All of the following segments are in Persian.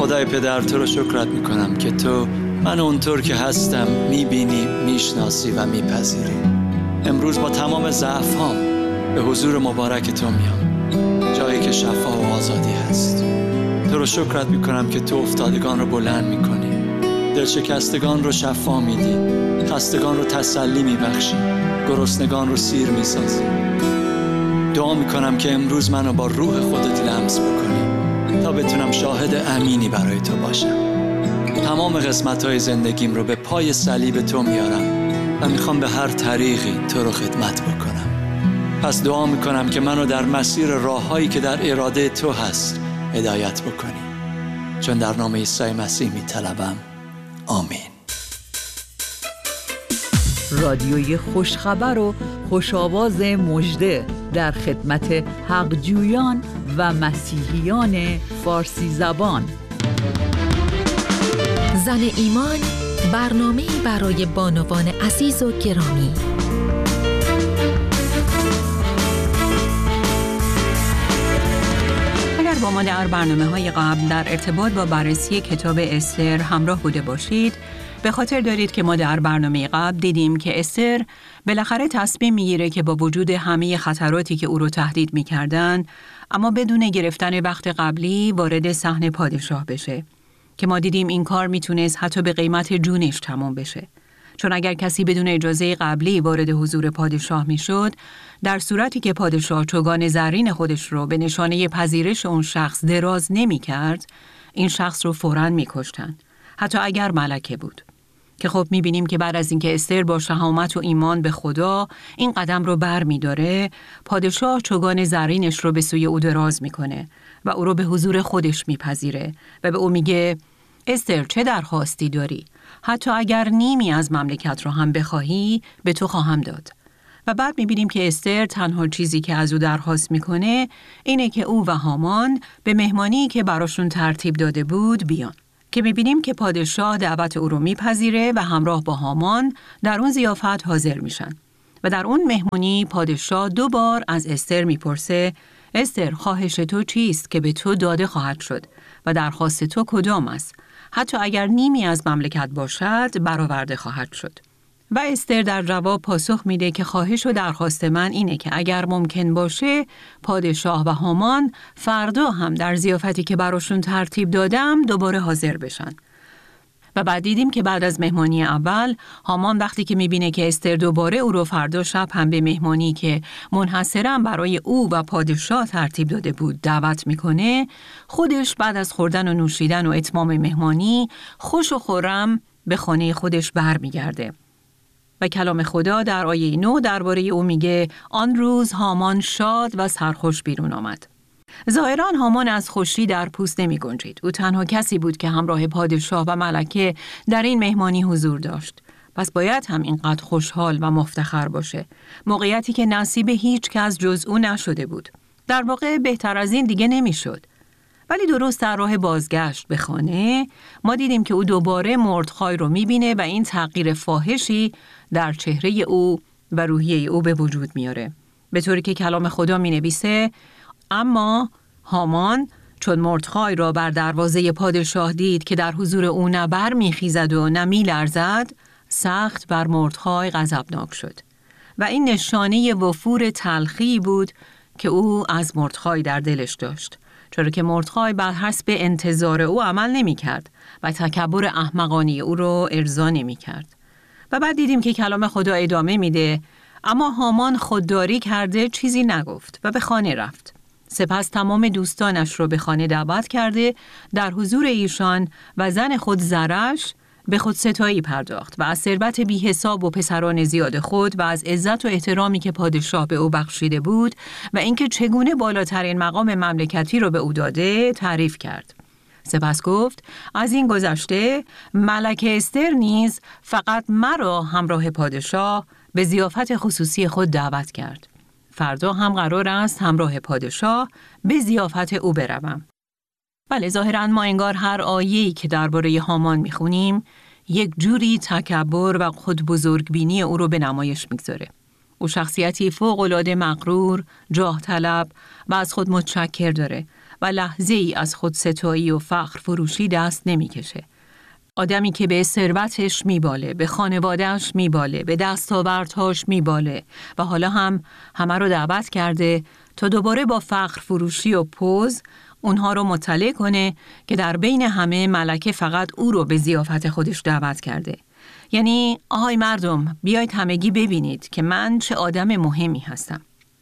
خدای پدر، تو رو شکرت میکنم که تو من اونطور که هستم میبینی، میشناسی و میپذیری. امروز با تمام ضعفام به حضور مبارک تو میام، جایی که شفا و آزادی هست. تو رو شکرت میکنم که تو افتادگان رو بلند میکنی، دلشکستگان رو شفا میدی، خستگان رو تسلی میبخشی، گرسنگان رو سیر میسازی. دعا میکنم که امروز منو با روح خودت لمس بکنی تا بتونم شاهد امینی برای تو باشم. تمام قسمت‌های زندگیم رو به پای صلیب تو میارم و میخوام به هر طریقی تو رو خدمت بکنم. پس دعا میکنم که منو در مسیر راههایی که در اراده تو هست هدایت بکنی، چون در نام عیسی مسیح میطلبم. آمین. رادیوی خوشخبر و خوشاواز مژده در خدمت حقجویان و مسیحیان فارسی زبان. زن ایمان، برنامه‌ای برای بانوان عزیز و گرامی. اگر با ما در برنامه‌های قبل در ارتباط با بررسی کتاب استر همراه بوده باشید، به خاطر دارید که ما در برنامه قبل دیدیم که استر بالاخره تصمیم میگیره که با وجود همه خطراتی که او رو تهدید میکردن، اما بدون گرفتن وقت قبلی وارد صحن پادشاه بشه، که ما دیدیم این کار میتونست حتی به قیمت جونش تمام بشه. چون اگر کسی بدون اجازه قبلی وارد حضور پادشاه میشد، در صورتی که پادشاه چوگان زرین خودش رو به نشانه پذیرش اون شخص دراز نمیکرد، این شخص رو فوراً میکشتن، حتی اگر ملکه بود. که خب میبینیم که بعد از اینکه استر با شهامت و ایمان به خدا این قدم رو بر میداره، پادشاه چوگان زرینش رو به سوی او دراز میکنه و او رو به حضور خودش میپذیره و به او میگه استر چه درخواستی داری؟ حتی اگر نیمی از مملکت رو هم بخواهی به تو خواهم داد. و بعد میبینیم که استر تنها چیزی که از او درخواست میکنه اینه که او و هامان به مهمانی که براشون ترتیب داده بود بیان. که می‌بینیم که پادشاه دعوت او رو میپذیره و همراه با هامان در اون ضیافت حاضر میشن. و در اون مهمونی پادشاه 2 بار از استر میپرسه استر، خواهش تو چیست که به تو داده خواهد شد و درخواست تو کدام است؟ حتی اگر نیمی از مملکت باشد برآورده خواهد شد. و استر در جواب پاسخ میده که خواهش و درخواست من اینه که اگر ممکن باشه پادشاه و هامان فردا هم در ضیافتی که براشون ترتیب دادم دوباره حاضر بشن. و بعد دیدیم که بعد از مهمانی اول، هامان وقتی که میبینه که استر دوباره او رو فردا شب هم به مهمانی که منحصراً برای او و پادشاه ترتیب داده بود دعوت میکنه، خودش بعد از خوردن و نوشیدن و اتمام مهمانی خوش و خرم به خانه خودش برمیگرده. و کلام خدا در آیه 9 درباره او میگه آن روز هامان شاد و سرخوش بیرون آمد. ظاهراً هامان از خوشی در پوست نمی گنجید. او تنها کسی بود که همراه پادشاه و ملکه در این مهمانی حضور داشت. پس باید هم اینقدر خوشحال و مفتخر باشه. موقعیتی که نصیب هیچ کس جز او نشده بود. در واقع بهتر از این دیگه نمیشد. ولی درست در راه بازگشت به خانه ما دیدیم که او دوباره مردخای رو میبینه و این تغییر فاحشی در چهره او و روحیه او به وجود میاره. به طوری که کلام خدا مینویسه اما هامان چون مردخای را بر دروازه پادشاه دید که در حضور او نه بر میخیزد و نه میلرزد، سخت بر مردخای غضبناک شد. و این نشانه وفور تلخی بود که او از مردخای در دلش داشت، چرا که مردخای بر حسب انتظار او عمل نمی کرد و تکبر احمقانه او رو ارضا نمی کرد. و بعد دیدیم که کلام خدا ادامه میده اما هامان خودداری کرده چیزی نگفت و به خانه رفت. سپس تمام دوستانش رو به خانه دعوت کرده، در حضور ایشان و زن خود زرش به خود ستایی پرداخت و از ثروت بی حساب و پسران زیاد خود و از عزت و احترامی که پادشاه به او بخشیده بود و اینکه چگونه بالاترین مقام مملکتی رو به او داده تعریف کرد. سپس گفت از این گذشته ملکه استر نیز فقط مرا همراه پادشاه به ضیافت خصوصی خود دعوت کرد. فردا هم قرار است همراه پادشاه به ضیافت او بروم. بله، ظاهراً ما انگار هر آیه‌ای که درباره هامان میخونیم یک جوری تکبر و خود بزرگبینی او رو به نمایش میگذاره. او شخصیتی فوق‌العاده مغرور، جاه طلب و از خود متشکر داره و و لحظه ای از خودستایی و فخر فروشی دست نمی کشه. آدمی که به ثروتش میباله، به خانوادهش میباله، به دستاوردهاش میباله و حالا هم همه رو دعوت کرده تا دوباره با فخر فروشی و پوز اونها رو مطلع کنه که در بین همه ملکه فقط او رو به ضیافت خودش دعوت کرده. یعنی آهای مردم، بیایید همگی ببینید که من چه آدم مهمی هستم.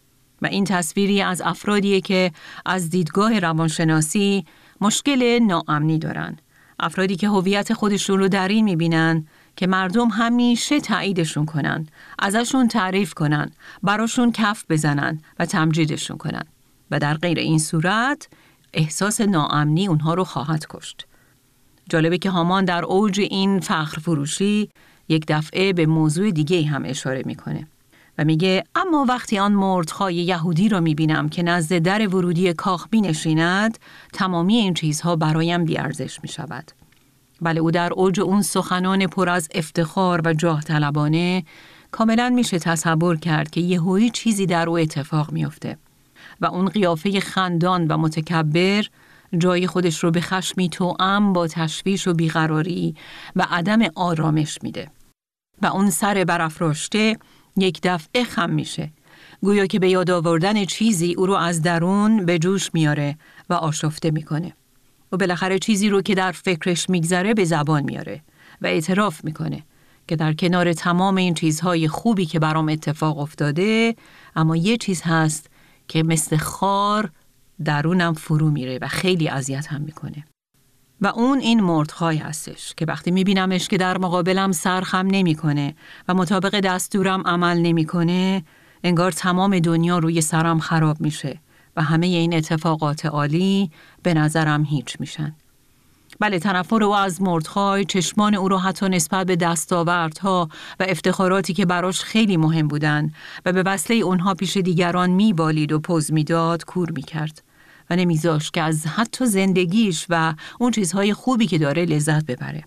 و این تصویری از افرادیه که از دیدگاه روانشناسی مشکل ناامنی دارن. افرادی که هویت خودشون رو در این میبینن که مردم همیشه تاییدشون کنن، ازشون تعریف کنن، براشون کف بزنن و تمجیدشون کنن. و در غیر این صورت احساس ناامنی اونها رو خواهد کشت. جالبه که هامان در اوج این فخر فروشی یک دفعه به موضوع دیگه هم اشاره میکنه و میگه اما وقتی آن مردخای یهودی رو میبینم که نزد در ورودی کاخ بنشیند، تمامی این چیزها برایم بیارزش میشود. بله، او در اوج اون سخنان پر از افتخار و جاه طلبانه کاملا میشه تصور کرد که یهویی چیزی در او اتفاق میفته و اون قیافه خندان و متکبر جای خودش رو به خشمی توأم با تشویش و بیقراری و عدم آرامش میده و اون سر برافراشته یک دفعه خم میشه، گویا که به یاد آوردن چیزی او رو از درون به جوش میاره و آشفته میکنه و بالاخره چیزی رو که در فکرش میگذره به زبان میاره و اعتراف میکنه که در کنار تمام این چیزهای خوبی که برام اتفاق افتاده، اما یه چیز هست که مثل خار درونم فرو میره و خیلی اذیت هم میکنه. و اون این مردخای هستش که وقتی میبینمش که در مقابلم سرخم نمیکنه و مطابق دستورم عمل نمیکنه، انگار تمام دنیا روی سرم خراب میشه و همه این اتفاقات عالی به نظرم هیچ میشن. بله، تنفر او از مردخای چشمان او رو حتی نسبت به دستاوردها و افتخاراتی که براش خیلی مهم بودن و به وسیله اونها پیش دیگران میبالید و پوز میداد کور میکرد و نمیذاشت که از حتی زندگیش و اون چیزهای خوبی که داره لذت ببره.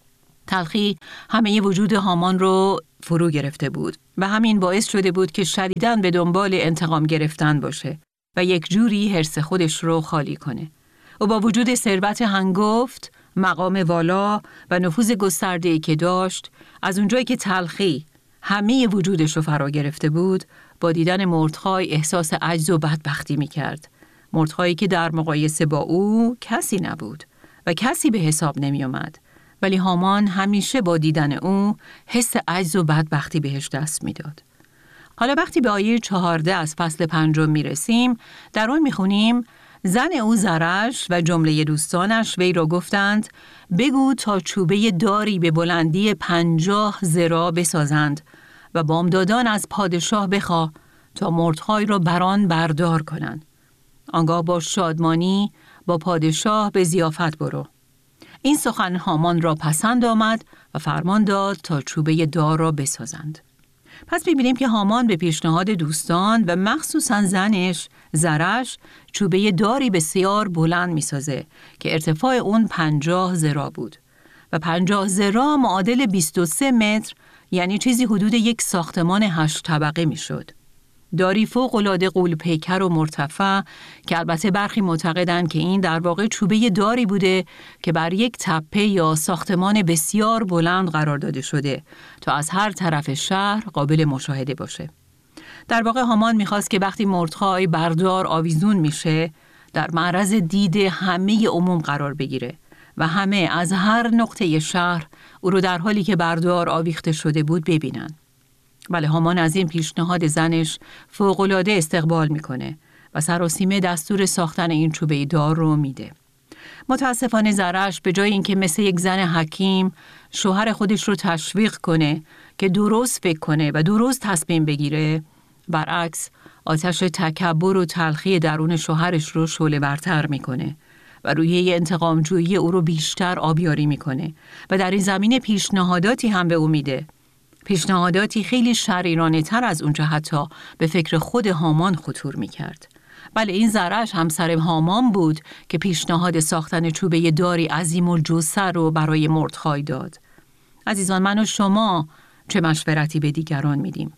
تلخی همه وجود هامان رو فرو گرفته بود و همین باعث شده بود که شدیداً به دنبال انتقام گرفتن باشه و یک جوری حرص خودش رو خالی کنه. و با وجود ثروت هنگفت، مقام والا و نفوذ گسترده‌ای که داشت، از اونجایی که تلخی همه وجودش رو فرا گرفته بود، با دیدن مردخای احساس عجز و بدبختی می‌کرد. مردخایی که در مقایسه با او کسی نبود و کسی به حساب نمی اومد، ولی هامان همیشه با دیدن او حس عجز و بدبختی بهش دست میداد. حالا وقتی به آیه 14 از فصل 5 میرسیم، در اون میخونیم زن او زرش و جمله دوستانش وی را گفتند بگو تا چوبه داری به بلندی 50 ذراع بسازند و بامدادان از پادشاه بخواه تا مردخای را بران بردار کنند. آنگاه با شادمانی با پادشاه به ضیافت برو. این سخن هامان را پسند آمد و فرمان داد تا چوبه دار را بسازند. پس می‌بینیم که هامان به پیشنهاد دوستان و مخصوصاً زنش زرش چوبه داری بسیار بلند می‌سازه که ارتفاع اون 50 ذراع بود و 50 ذراع معادل 23 متر، یعنی چیزی حدود یک ساختمان 8 طبقه می‌شد. داری فوق‌العاده غول‌پیکر و مرتفع که البته برخی معتقدند که این در واقع چوبه داری بوده که بر یک تپه یا ساختمان بسیار بلند قرار داده شده تا از هر طرف شهر قابل مشاهده باشه. در واقع هامان میخواست که وقتی مردخای بردار آویزون میشه در معرض دید همه عموم قرار بگیره و همه از هر نقطه شهر او رو در حالی که بردار آویخته شده بود ببینن. بله، هامان از این پیشنهاد زنش فوق‌العاده استقبال میکنه و سراسیمه دستور ساختن این چوبه دار رو میده. متاسفانه زرش به جای اینکه مثل یک زن حکیم شوهر خودش رو تشویق کنه که درست فکر کنه و درست تصمیم بگیره، برعکس آتش تکبر و تلخی درون شوهرش رو شعله‌ورتر میکنه و روحیه انتقامجویی او رو بیشتر آبیاری میکنه و در این زمینه پیشنهاداتی هم به او میده. پیشنهاداتی خیلی شریرانه تر از اونجا حتی به فکر خود هامان خطور میکرد. بله، این زرش همسر هامان بود که پیشنهاد ساختن چوبه داری عظیم الجثه رو برای مردخای داد. عزیزان، من و شما چه مشورتی به دیگران میدیم؟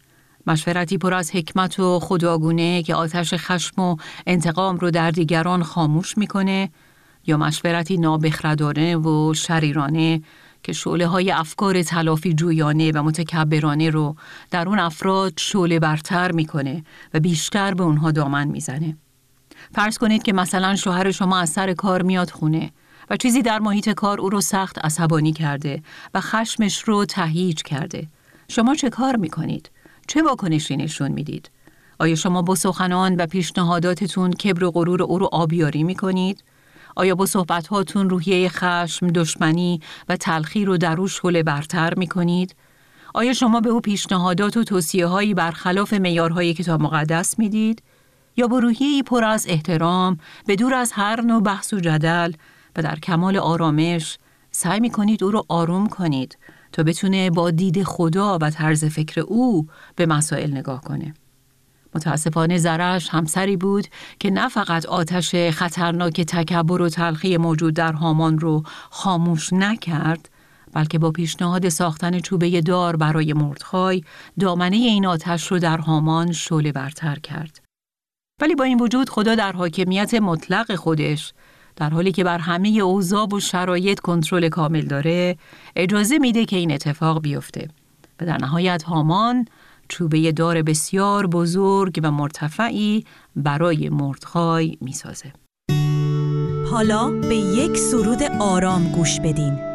مشورتی پر از حکمت و خداگونه که آتش خشم و انتقام رو در دیگران خاموش میکنه، یا مشورتی نابخردانه و شریرانه که شعله‌های افکار تلافی جویانه و متکبرانه رو در اون افراد شعله برتر میکنه و بیشتر به اونها دامن میزنه. فرض کنید که مثلا شوهر شما از سر کار میاد خونه و چیزی در محیط کار او رو سخت عصبانی کرده و خشمش رو تهییج کرده. شما چه کار میکنید؟ چه واکنشی نشون میدید؟ آیا شما با سخنان و پیشنهاداتتون کبر و غرور او رو آبیاری میکنید؟ آیا با صحبت‌هاتون روحیه خشم، دشمنی و تلخی رو در او شعله برتر میکنید؟ آیا شما به او پیشنهادات و توصیه‌هایی برخلاف معیارهای کتاب مقدس میدید؟ یا با روحیه‌ای پر از احترام، به دور از هر نوع بحث و جدل و در کمال آرامش سعی می‌کنید او رو آروم کنید تا بتونه با دید خدا و طرز فکر او به مسائل نگاه کنه؟ متاسفانه زرش همسری بود که نه فقط آتش خطرناک تکبر و تلخی موجود در هامان رو خاموش نکرد، بلکه با پیشنهاد ساختن چوبه دار برای مردخای دامنه این آتش رو در هامان شعله برتر کرد. ولی با این وجود خدا در حاکمیت مطلق خودش، در حالی که بر همه اوضاع و شرایط کنترل کامل داره، اجازه میده که این اتفاق بیفته و در نهایت هامان چوبه دار بسیار بزرگ و مرتفعی برای مردخای میسازه. حالا به یک سرود آرام گوش بدین.